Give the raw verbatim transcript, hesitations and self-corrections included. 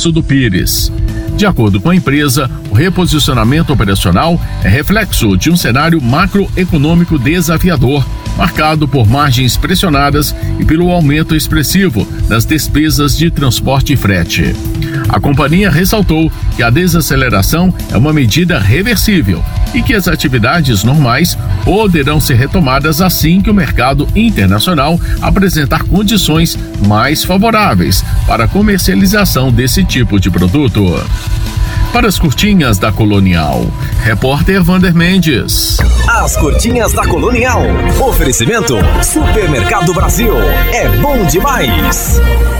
Passo do Pires. De acordo com a empresa, o reposicionamento operacional é reflexo de um cenário macroeconômico desafiador, marcado por margens pressionadas e pelo aumento expressivo das despesas de transporte e frete. A companhia ressaltou que a desaceleração é uma medida reversível e que as atividades normais poderão ser retomadas assim que o mercado internacional apresentar condições mais favoráveis para a comercialização desse tipo de produto. Para as curtinhas da Colonial, repórter Vander Mendes. As curtinhas da Colonial. Oferecimento Supermercado Brasil. É bom demais.